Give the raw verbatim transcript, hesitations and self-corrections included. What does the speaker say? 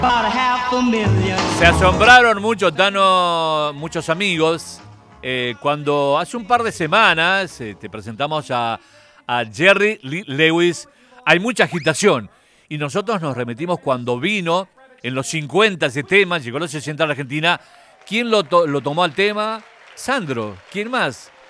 Se asombraron mucho, Tano, muchos amigos, eh, cuando hace un par de semanas eh, te presentamos a, a Jerry Lee Lewis. Hay mucha agitación y nosotros nos remitimos cuando vino en los cincuenta ese tema, llegó a los sesenta a la Argentina. ¿Quién lo, to- lo tomó al tema? Sandro. ¿Quién más?